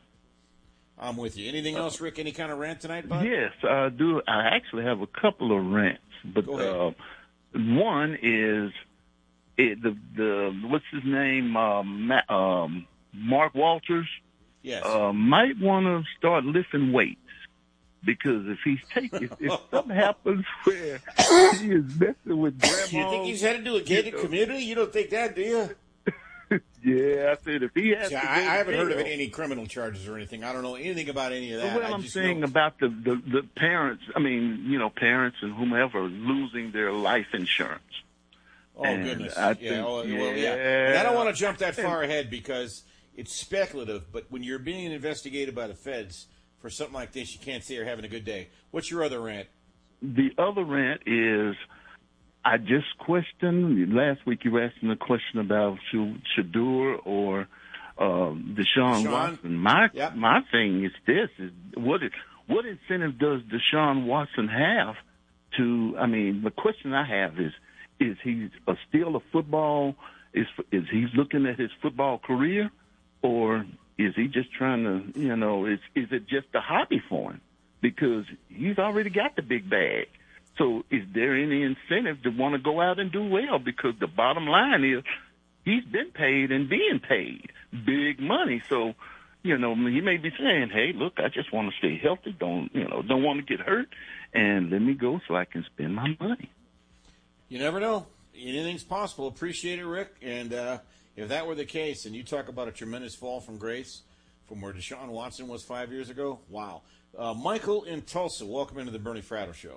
I'm with you. Anything else, Rick? Any kind of rant tonight, bud? Yes, I do. I actually have a couple of rants, but Go ahead. uh, one is it, the the what's his name, um, Ma- um, Mark Walters. Yes. Uh, might want to start lifting weights because if he's taking, if, if something happens where he is messing with grandma, You think he's headed to a gated you know. community? You don't think that, do you? Yeah, I said if he has. See, to I, go I haven't heard of jail- any criminal charges or anything. I don't know anything about any of that. Well, I I'm just saying know, about the, the, the parents, I mean, you know, parents and whomever losing their life insurance. Oh, And goodness. I yeah, think- oh, well, yeah. yeah. And I don't want to jump that far ahead because it's speculative, but when you're being investigated by the feds for something like this, you can't say you're having a good day. What's your other rant? The other rant is I just questioned, last week you were asking a question about Sh- Shadur or um, Deshaun Deshaun? Watson. My Yep. my thing is this, is what it, what incentive does Deshaun Watson have to, I mean, the question I have is, is he a, still a football, is is he looking at his football career, or is he just trying to, you know, is is it just a hobby for him? Because he's already got the big bag. So is there any incentive to want to go out and do well? Because the bottom line is he's been paid and being paid big money. So, you know, he may be saying, hey, look, I just want to stay healthy. Don't, you know, don't want to get hurt. And let me go so I can spend my money. You never know. Anything's possible. Appreciate it, Rick. And uh, if that were the case, and you talk about a tremendous fall from grace from where Deshaun Watson was five years ago, wow. Uh, Michael in Tulsa, welcome into the Bernie Fratto Show.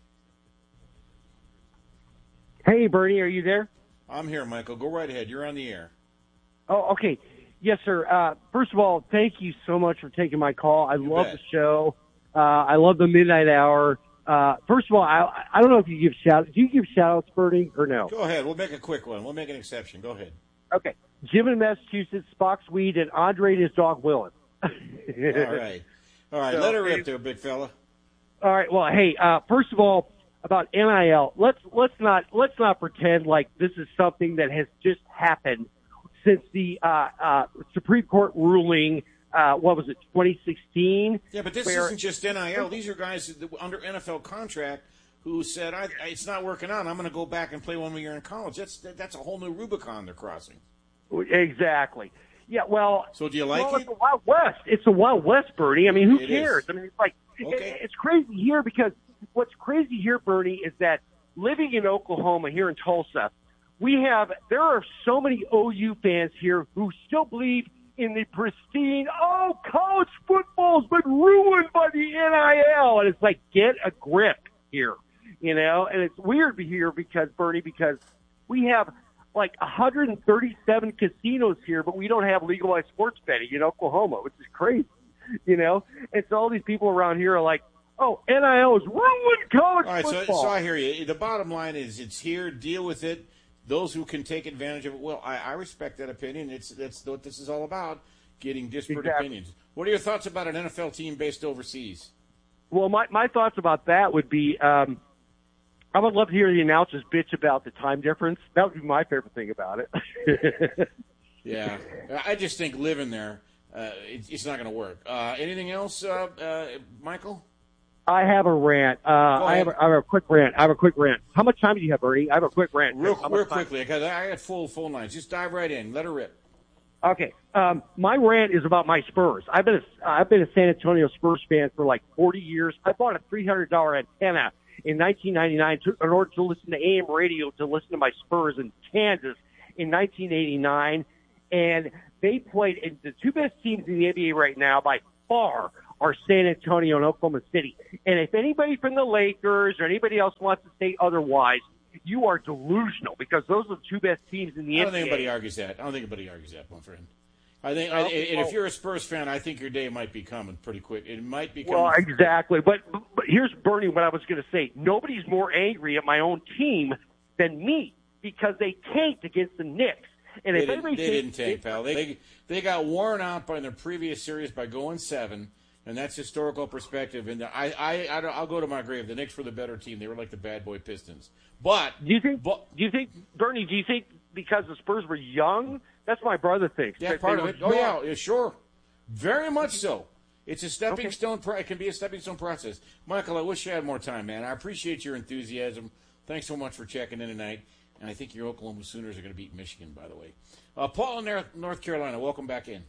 Hey, Bernie, are you there? I'm here, Michael. Go right ahead. You're on the air. Oh, okay. Yes, sir. Uh, first of all, thank you so much for taking my call. I You love bet. the show. Uh, I love the Midnight Hour. Uh, first of all, I, I don't know if you give shout. Do you give shout outs, Bernie, or no? Go ahead. We'll make a quick one. We'll make an exception. Go ahead. Okay. Jim in Massachusetts, Spock's Weed, and Andre and his dog Willis. All right. All right. So, Let her hey- rip there, big fella. All right. Well, hey, uh, first of all, about N I L, let's let's not let's not pretend like this is something that has just happened since the uh, uh, Supreme Court ruling. Uh, what was it, twenty sixteen? Yeah, but this where- isn't just N I L. These are guys that, under N F L contract who said, I, I, it's not working out. I'm going to go back and play one more year in college. That's that, that's a whole new Rubicon they're crossing. Exactly. Yeah. Well. So do you like well, it? It's the Wild West. It's the Wild West, Bernie. I mean, who It cares? is. I mean, it's like Okay. it, it's crazy here because what's crazy here, Bernie, is that living in Oklahoma, here in Tulsa, we have there are so many O U fans here who still believe in the pristine, oh, college football's been ruined by the N I L. And it's like, get a grip here, you know? And it's weird here because, Bernie, because we have like one hundred thirty-seven casinos here, but we don't have legalized sports betting in Oklahoma, which is crazy, you know? And so all these people around here are like, oh, N I L is ruined college All right, so, football. so I hear you. The bottom line is it's here. Deal with it. Those who can take advantage of it, well, I, I respect that opinion. It's that's what this is all about, getting disparate Exactly. opinions. What are your thoughts about an N F L team based overseas? Well, my, my thoughts about that would be, um, I would love to hear the announcers bitch about the time difference. That would be my favorite thing about it. Yeah, I just think living there, uh, it, it's not going to work. Uh, anything else, uh, uh, Michael? I have a rant. Uh, I have a, I have a quick rant. I have a quick rant. How much time do you have, Bernie? I have a quick rant. Real, How real much time? quickly, because I got full phone lines. Just dive right in. Let her rip. Okay. Um, my rant is about my Spurs. I've been a, I've been a San Antonio Spurs fan for like forty years. I bought a three hundred dollars antenna in nineteen ninety-nine to, in order to listen to A M radio to listen to my Spurs in Kansas in nineteen eighty-nine. And they played in the two best teams in the N B A right now by far are San Antonio and Oklahoma City. And if anybody from the Lakers or anybody else wants to say otherwise, you are delusional because those are the two best teams in the I don't N B A. think anybody argues that. I don't think anybody argues that, my friend. I think, I, and if you're a Spurs fan, I think your day might be coming pretty quick. It might be coming. Well, exactly. But, but here's, Bernie, what I was going to say. Nobody's more angry at my own team than me because they tanked against the Knicks. And they if didn't, anybody they thinks, didn't tank, pal. They, they they got worn out by their previous series by going seven, and that's historical perspective. And I, I, I I'll go to my grave. The Knicks were the better team. They were like the bad boy Pistons. But do you think? But, do you think, Bernie? Do you think because the Spurs were young? That's what my brother thinks. Yeah, part of it. Oh yeah, yeah, sure, very much so. It's a stepping Okay. stone. Pro- it can be a stepping stone process. Michael, I wish you had more time, man. I appreciate your enthusiasm. Thanks so much for checking in tonight. And I think your Oklahoma Sooners are going to beat Michigan, by the way. Uh, Paul in North, North Carolina, welcome back in.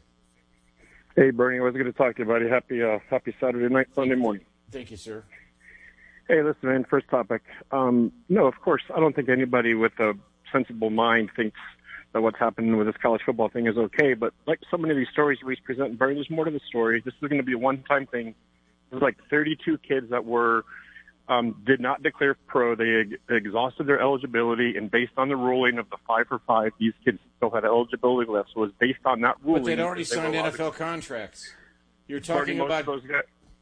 Hey, Bernie, I was going to talk to you, buddy. Happy, uh, happy Saturday night, Sunday morning. Thank you, sir. Hey, listen, man, first topic. Um, no, of course, I don't think anybody with a sensible mind thinks that what's happening with this college football thing is okay. But like so many of these stories we present, Bernie, there's more to the story. This is going to be a one-time thing. There's like thirty-two kids that were um, did not declare pro. They ex- exhausted their eligibility, and based on the ruling of the five for five, these kids still had eligibility left. So it was based on that ruling. But they'd already they signed were N F L contracts. You're talking Bernie, about. most of those guys,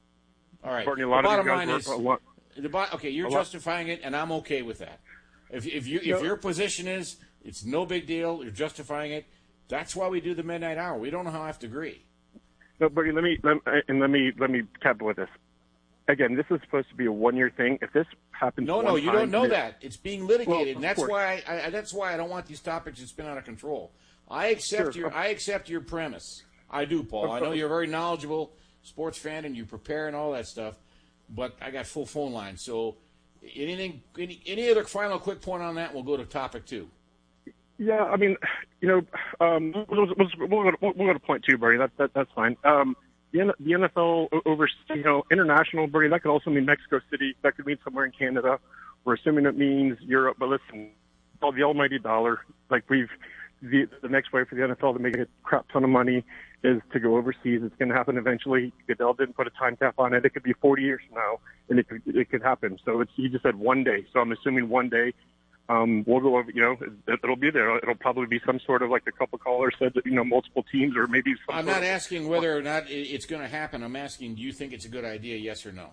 All right. Bernie, a The lot of bottom these line guys is, were a lot- the bo- okay, you're a lot- justifying it, and I'm okay with that. If if you No. if your position is it's no big deal, you're justifying it. That's why we do the midnight hour. We don't have to agree. No, Bernie, let me let, and let me let me cap with this. Again, this is supposed to be a one-year thing. If this happens, No, one no, you time, don't know it- that. It's being litigated, Well, and of that's course. why I, I that's why I don't want these topics to spin out of control. I accept Sure. your I accept your premise. I do, Paul. Of I know course. you're a very knowledgeable sports fan and you prepare and all that stuff, but I got full phone lines. So anything any, any other final quick point on that, we'll go to topic two. Yeah, I mean, you know, um, we'll, we'll, we'll, go to, we'll go to point two, Bernie. That, that that's fine. Um, the, N- the N F L over, you know, international, Bernie. That could also mean Mexico City. That could mean somewhere in Canada. We're assuming it means Europe. But listen, all the almighty dollar. Like we've, the the next way for the N F L to make a crap ton of money is to go overseas. It's going to happen eventually. Goodell didn't put a time cap on it. It could be forty years from now, and it could it could happen. So it's he just said one day. So I'm assuming one day. Um, we'll go over, you know, it, it'll be there. It'll probably be some sort of, like a couple callers said, that, you know, multiple teams or maybe some I'm sort not of, asking whether or not it- it's going to happen. I'm asking, do you think it's a good idea, yes or no?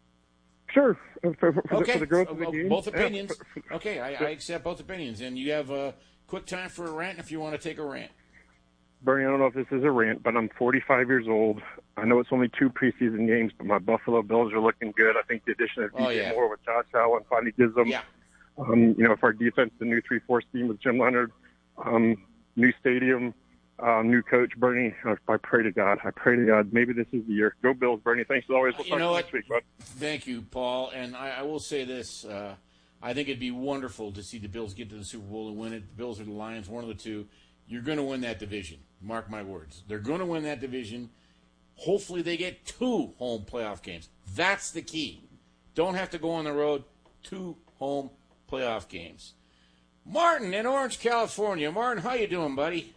Sure. For, for, for, Okay, the, for the growth of the Uh, game. both Yeah, opinions. for- for- Okay, I, I accept both opinions. And you have a quick time for a rant if you want to take a rant. Bernie, I don't know if this is a rant, but I'm forty-five years old. I know it's only two preseason games, but my Buffalo Bills are looking good. I think the addition of D J Oh, yeah. Moore with Josh Allen finally gives them, Yeah. um, you know, if our defense, the new three four scheme with Jim Leonard, um, new stadium, um, new coach, Bernie, I, I pray to God. I pray to God. Maybe this is the year. Go Bills, Bernie. Thanks as always. We'll You talk know to you what? next week, bud. Thank you, Paul. And I, I will say this. Uh, I think it'd be wonderful to see the Bills get to the Super Bowl and win it. The Bills or the Lions, one of the two. You're going to win that division. Mark my words. They're going to win that division. Hopefully they get two home playoff games. That's the key. Don't have to go on the road. Two home playoff games. Martin in Orange, California. Martin, how you doing, buddy?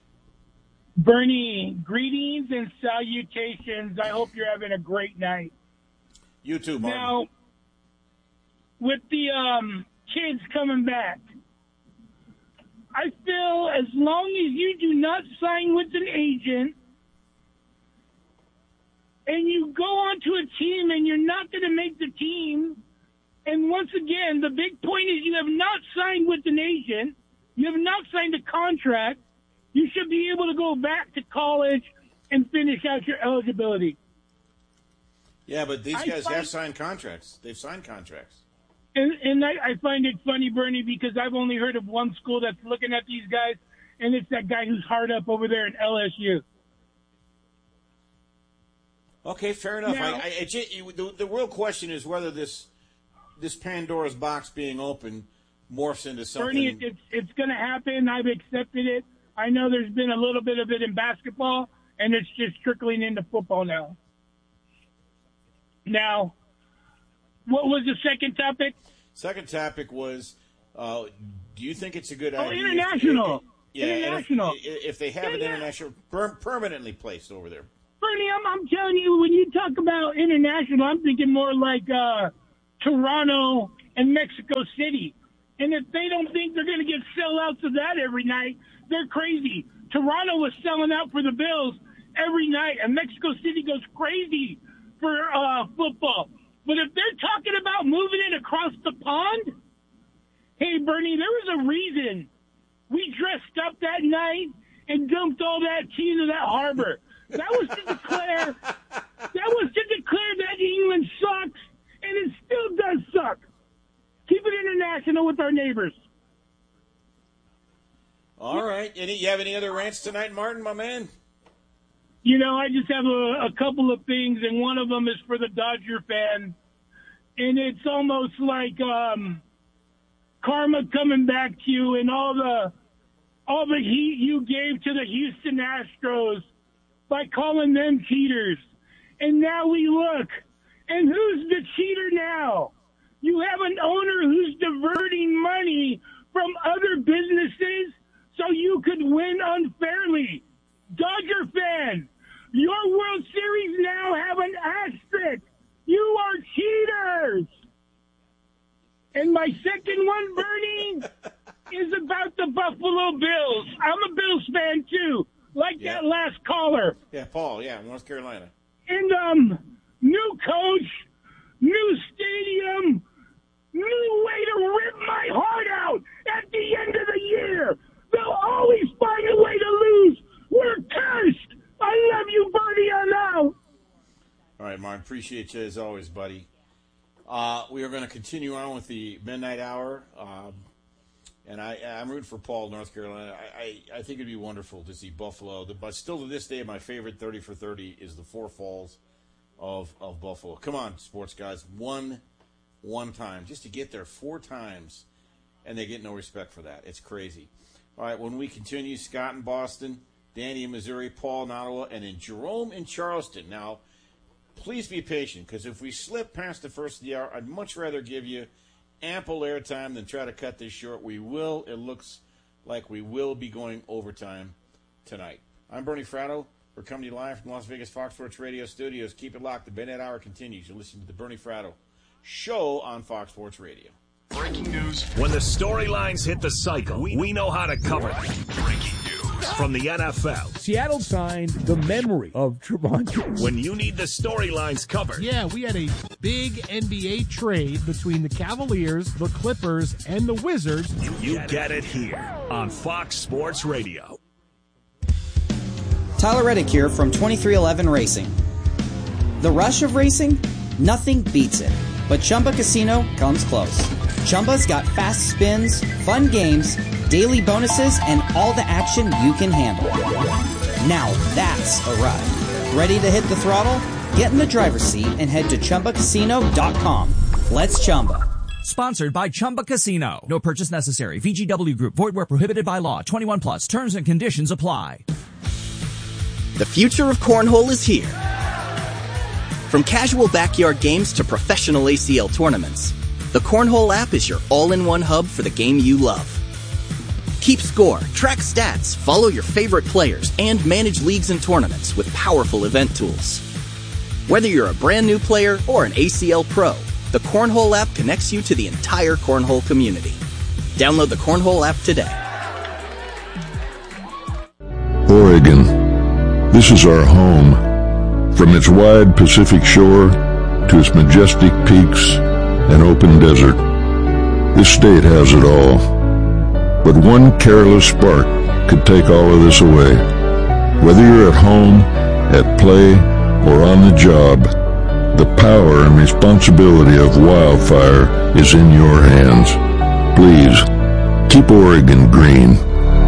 Bernie, greetings and salutations. I hope you're having a great night. You too, Martin. Now, with the um, kids coming back, I feel as long as you do not sign with an agent and you go onto a team and you're not going to make the team, and once again, the big point is you have not signed with an agent, you have not signed a contract, you should be able to go back to college and finish out your eligibility. Yeah, but these I guys find- have signed contracts. They've signed contracts. And, and I, I find it funny, Bernie, because I've only heard of one school that's looking at these guys, and it's that guy who's hard up over there in L S U. Okay, fair enough. Now, I, I, it, the, the real question is whether this this Pandora's box being open morphs into something. Bernie, it, it's it's going to happen. I've accepted it. I know there's been a little bit of it in basketball, and it's just trickling into football now. Now, what was the second topic? Second topic was, uh, do you think it's a good oh, idea? Oh, international. If, yeah, international. If, if they have yeah, an yeah. international per- permanently placed over there. Bernie, I'm, I'm telling you, when you talk about international, I'm thinking more like uh, Toronto and Mexico City. And if they don't think they're going to get sellouts of that every night, they're crazy. Toronto was selling out for the Bills every night, and Mexico City goes crazy for uh, football. But if they're talking about moving it across the pond, hey, Bernie, there was a reason we dressed up that night and dumped all that tea into that harbor. That was to declare that was to declare that England sucks, and it still does suck. Keep it international with our neighbors. All right. Any you have any other rants tonight, Martin, my man? You know, I just have a, a couple of things, and one of them is for the Dodger fan, and it's almost like um, karma coming back to you, and all the all the heat you gave to the Houston Astros by calling them cheaters. And now we look, and who's the cheater now? You have an owner who's diverting money from other businesses so you could win unfairly. Dodger fan, your World Series now have an asterisk. You are cheaters. And my second one, Bernie, is about the Buffalo Bills. I'm a Bills fan, too. Like yeah. that last caller. Yeah, Paul, yeah, North Carolina. And, um, new coach, new stadium, new way to rip my heart out at the end of the year. They'll always find a way to lose. We're cursed. I love you, Bernie. I'm out. All right, Martin, appreciate you as always, buddy. Uh, we are going to continue on with the Midnight Hour. Um, And I, I'm rooting for Paul, North Carolina. I, I, I think it'd be wonderful to see Buffalo. But still to this day, my favorite thirty for thirty is the Four Falls of, of Buffalo. Come on, sports guys. One, one time. Just to get there four times, and they get no respect for that. It's crazy. All right, when we continue, Scott in Boston, Danny in Missouri, Paul in Ottawa, and then Jerome in Charleston. Now, please be patient, because if we slip past the first of the hour, I'd much rather give you ample airtime than try to cut this short. We will. It looks like we will be going overtime tonight. I'm Bernie Fratto. We're coming to you live from Las Vegas Fox Sports Radio studios. Keep it locked. The Midnight Hour continues. You're listening to the Bernie Fratto Show on Fox Sports Radio. Breaking news. When the storylines hit the cycle, we, we know how to cover them. Breaking news from the N F L. Seattle signed the memory of Trevon. When you need the storylines covered. Yeah, we had a big N B A trade between the Cavaliers, the Clippers, and the Wizards. You, you get, get it here on Fox Sports Radio. Tyler Reddick here from twenty-three eleven Racing. The rush of racing? Nothing beats it. But Chumba Casino comes close. Chumba's got fast spins, fun games, daily bonuses, and all the action you can handle. Now that's a ride. Ready to hit the throttle? Get in the driver's seat and head to Chumba Casino dot com. Let's Chumba. Sponsored by Chumba Casino. No purchase necessary. V G W Group. Void where prohibited by law. twenty-one plus. Terms and conditions apply. The future of cornhole is here. From casual backyard games to professional A C L tournaments, the Cornhole app is your all-in-one hub for the game you love. Keep score, track stats, follow your favorite players, and manage leagues and tournaments with powerful event tools. Whether you're a brand new player or an A C L pro, the Cornhole app connects you to the entire Cornhole community. Download the Cornhole app today. Oregon. This is our home. From its wide Pacific shore to its majestic peaks and open desert, this state has it all. But one careless spark could take all of this away. Whether you're at home, at play, or on the job, The power and responsibility of wildfire is in your hands. Please, keep Oregon green.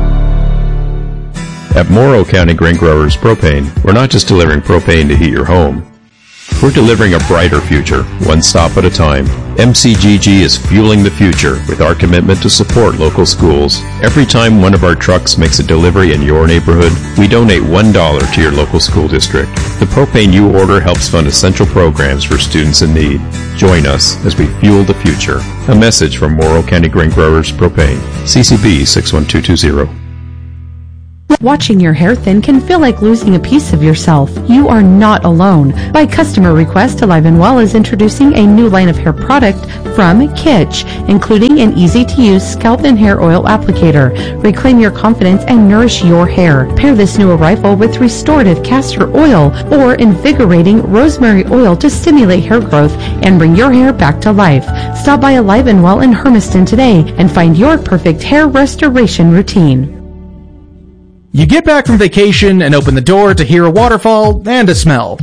At Morrow County Grain Growers Propane, we're not just delivering propane to heat your home. We're delivering a brighter future, one stop at a time. M C G G is fueling the future with our commitment to support local schools. Every time one of our trucks makes a delivery in your neighborhood, we donate one dollar to your local school district. The propane you order helps fund essential programs for students in need. Join us as we fuel the future. A message from Morrow County Grain Growers Propane. C C B six one two two zero. Watching your hair thin can feel like losing a piece of yourself. You are not alone. By customer request, Alive and Well is introducing a new line of hair product from Kitsch, including an easy-to-use scalp and hair oil applicator. Reclaim your confidence and nourish your hair. Pair this new arrival with restorative castor oil or invigorating rosemary oil to stimulate hair growth and bring your hair back to life. Stop by Alive and Well in Hermiston today and find your perfect hair restoration routine. You get back from vacation and open the door to hear a waterfall and a smell.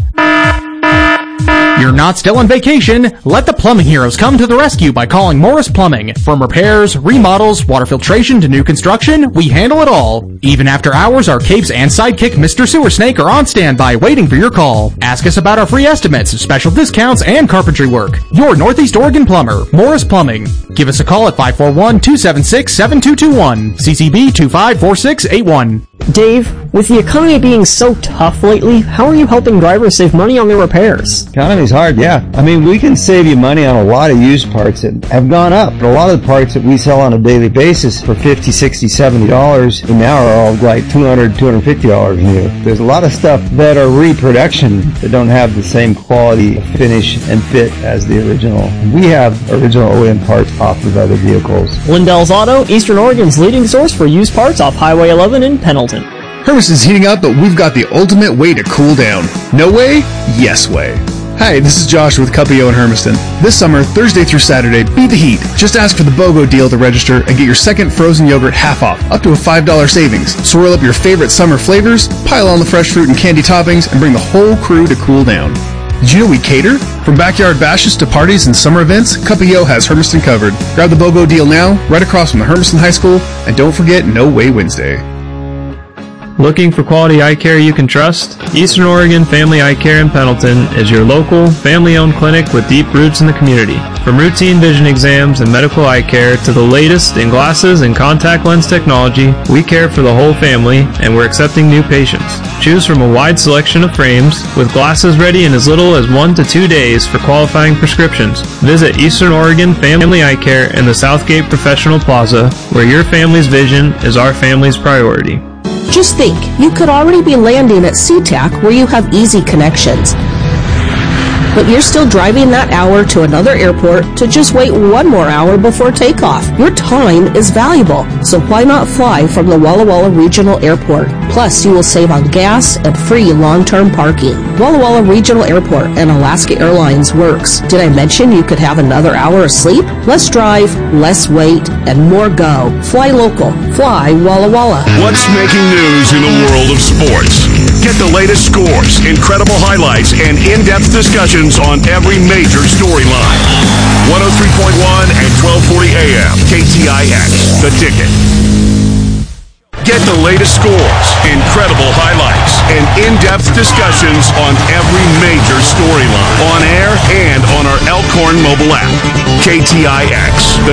You're not still on vacation. Let the plumbing heroes come to the rescue by calling Morris Plumbing. From repairs, remodels, water filtration to new construction, we handle it all. Even after hours, our capes and sidekick Mister Sewer Snake are on standby waiting for your call. Ask us about our free estimates, special discounts, and carpentry work. Your Northeast Oregon plumber, Morris Plumbing. Give us a call at five four one, two seven six, seven two two one. C C B two five four six eight one. Dave, with the economy being so tough lately, how are you helping drivers save money on their repairs? Economy's hard, yeah. I mean, we can save you money on a lot of used parts that have gone up. But a lot of the parts that we sell on a daily basis for fifty dollars, sixty dollars, seventy dollars now are all like two hundred dollars, two hundred fifty dollars new. There's a lot of stuff that are reproduction that don't have the same quality, finish, and fit as the original. We have original O E M parts off of other vehicles. Lindell's Auto, Eastern Oregon's leading source for used parts off Highway eleven in Pendleton. Hermiston's heating up, but we've got the ultimate way to cool down. No way? Yes way. Hi, this is Josh with Cuppio in Hermiston. This summer, Thursday through Saturday, beat the heat. Just ask for the BOGO deal to register and get your second frozen yogurt half off, up to a five dollars savings. Swirl up your favorite summer flavors, pile on the fresh fruit and candy toppings, and bring the whole crew to cool down. Did you know we cater? From backyard bashes to parties and summer events, Cuppio has Hermiston covered. Grab the BOGO deal now, right across from the Hermiston High School, and don't forget No Way Wednesday. Looking for quality eye care you can trust? Eastern Oregon Family Eye Care in Pendleton is your local, family-owned clinic with deep roots in the community. From routine vision exams and medical eye care to the latest in glasses and contact lens technology, we care for the whole family, and we're accepting new patients. Choose from a wide selection of frames, with glasses ready in as little as one to two days for qualifying prescriptions. Visit Eastern Oregon Family Eye Care in the Southgate Professional Plaza, where your family's vision is our family's priority. Just think, you could already be landing at SeaTac where you have easy connections. But you're still driving that hour to another airport to just wait one more hour before takeoff. Your time is valuable, so why not fly from the Walla Walla Regional Airport? Plus, you will save on gas and free long-term parking. Walla Walla Regional Airport and Alaska Airlines works. Did I mention you could have another hour of sleep? Less drive, less wait, and more go. Fly local. Fly Walla Walla. What's making news in the world of sports? Get the latest scores, incredible highlights, and in-depth discussions on every major storyline. one oh three point one and twelve forty A M, K T I X, The Ticket. Get the latest scores, incredible highlights, and in-depth discussions on every major storyline, on air and on our Elkhorn mobile app. K T I X, The